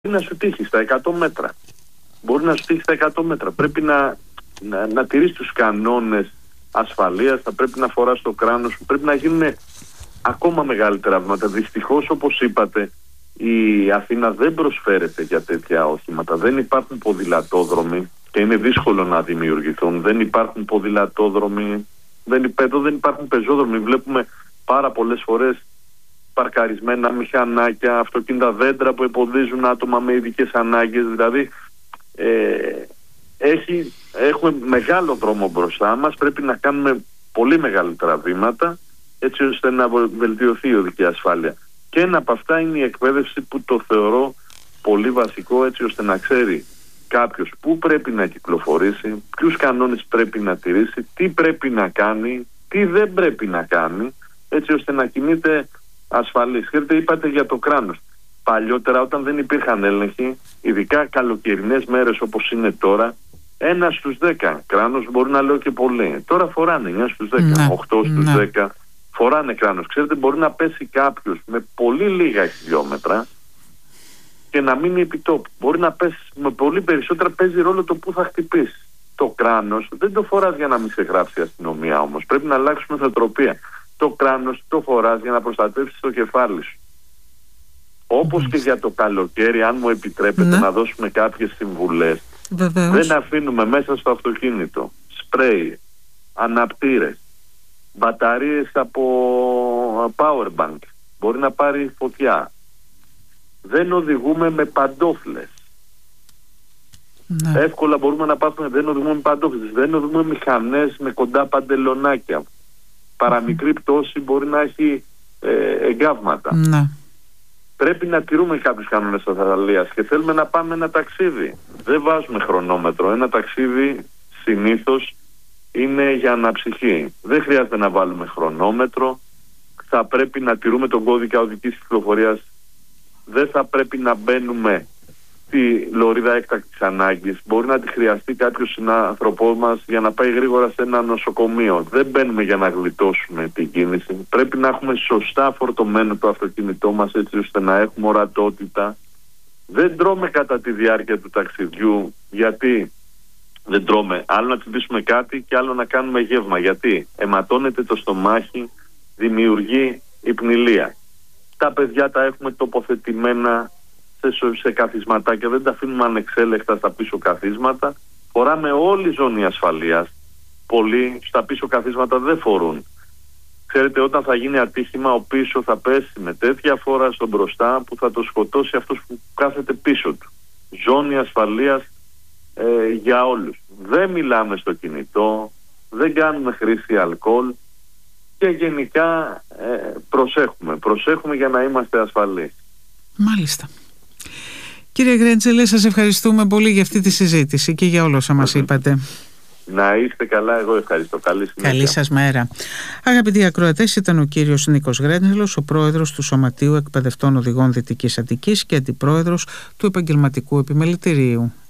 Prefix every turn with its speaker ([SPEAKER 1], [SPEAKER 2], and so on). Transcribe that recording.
[SPEAKER 1] να σου τύχει στα 100 μέτρα. Μπορεί να σου τύχει στα 100 μέτρα. Πρέπει να τηρείς τους κανόνες ασφαλείας, θα πρέπει να φοράς το κράνος σου, πρέπει να γίνουν ακόμα μεγαλύτερα βήματα. Δυστυχώς, όπως είπατε, η Αθήνα δεν προσφέρεται για τέτοια οχήματα. Δεν υπάρχουν ποδηλατόδρομοι και είναι δύσκολο να δημιουργηθούν. Δεν υπάρχουν ποδηλατόδρομοι, εδώ δεν υπάρχουν πεζόδρομοι. Βλέπουμε πάρα πολλές φορές παρκαρισμένα μηχανάκια, αυτοκίνητα, δέντρα που εμποδίζουν άτομα με ειδικές ανάγκες. Δηλαδή έχουμε μεγάλο δρόμο μπροστά μας. Πρέπει να κάνουμε πολύ μεγαλύτερα βήματα έτσι ώστε να βελτιωθεί η οδική ασφάλεια. Και ένα από αυτά είναι η εκπαίδευση, που το θεωρώ πολύ βασικό, έτσι ώστε να ξέρει κάποιος πού πρέπει να κυκλοφορήσει, ποιους κανόνες πρέπει να τηρήσει, τι πρέπει να κάνει, τι δεν πρέπει να κάνει, έτσι ώστε να κινείται ασφαλής. Ξέρετε, είπατε για το κράνος. Παλιότερα, όταν δεν υπήρχαν έλεγχοι, ειδικά καλοκαιρινές μέρες όπως είναι τώρα, 1 στους 10 κράνος, μπορεί να λέω και πολύ. Τώρα φοράνε 9 στους 10, 8 στους 10 φοράνε κράνος. Ξέρετε, μπορεί να πέσει κάποιος με πολύ λίγα χιλιόμετρα και να μείνει επί τόπου. Μπορεί να πέσει με πολύ περισσότερα, παίζει ρόλο το που θα χτυπήσει. Το κράνος δεν το φοράς για να μην σε γράψει η αστυνομία όμως. Πρέπει να αλλάξουμε νοοτροπία. Το κράνος το φοράς για να προστατεύσεις το κεφάλι σου. Όπως και για το καλοκαίρι, αν μου επιτρέπετε να δώσουμε κάποιες συμβουλές. Δεν αφήνουμε μέσα στο αυτοκίνητο σπρέι, αναπτήρες, μπαταρίες από power bank. Μπορεί να πάρει φωτιά. Δεν οδηγούμε με παντόφλες. Εύκολα μπορούμε να πάθουμε. Δεν οδηγούμε με παντόφλες. Δεν οδηγούμε μηχανές με κοντά παντελονάκια. Παραμικρή πτώση μπορεί να έχει εγκάβματα. Πρέπει να τηρούμε κάποιους κανόνες ασφαλείας και θέλουμε να πάμε ένα ταξίδι. Δεν βάζουμε χρονόμετρο. Ένα ταξίδι συνήθως είναι για αναψυχή. Δεν χρειάζεται να βάλουμε χρονόμετρο. Θα πρέπει να τηρούμε τον κώδικα οδικής κυκλοφορίας. Δεν θα πρέπει να μπαίνουμε στη λωρίδα έκτακτης ανάγκης. Μπορεί να τη χρειαστεί κάποιος συνάνθρωπό μας για να πάει γρήγορα σε ένα νοσοκομείο. Δεν μπαίνουμε για να γλιτώσουμε την κίνηση. Πρέπει να έχουμε σωστά φορτωμένο το αυτοκίνητό μας, έτσι ώστε να έχουμε ορατότητα. Δεν τρώμε κατά τη διάρκεια του ταξιδιού. Γιατί δεν τρώμε? Άλλο να τσιμπήσουμε κάτι και άλλο να κάνουμε γεύμα. Γιατί αιματώνεται το στομάχι, δημιουργεί υπνηλία. Τα παιδιά τα έχουμε τοποθετημένα σε καθισματάκια, δεν τα αφήνουμε ανεξέλεκτα στα πίσω καθίσματα. Φοράμε όλη η ζώνη ασφαλείας. Πολλοί στα πίσω καθίσματα δεν φορούν. Ξέρετε, όταν θα γίνει ατύχημα, ο πίσω θα πέσει με τέτοια φόρα στον μπροστά που θα το σκοτώσει αυτός που κάθεται πίσω του. Ζώνη ασφαλείας για όλους. Δεν μιλάμε στο κινητό, δεν κάνουμε χρήση αλκοόλ και γενικά προσέχουμε για να είμαστε ασφαλείς.
[SPEAKER 2] Μάλιστα. Κύριε Γκρέντζελε, σας ευχαριστούμε πολύ για αυτή τη συζήτηση και για όλα όσα μας είπατε.
[SPEAKER 1] Να είστε καλά, εγώ ευχαριστώ. Καλή συνέχεια.
[SPEAKER 2] Καλή σας μέρα. Αγαπητοί ακροατές, ήταν ο κύριος Νίκος Γκρέντζελος, ο πρόεδρος του Σωματείου Εκπαιδευτών Οδηγών Δυτικής Αττικής και αντιπρόεδρος του Επαγγελματικού Επιμελητηρίου.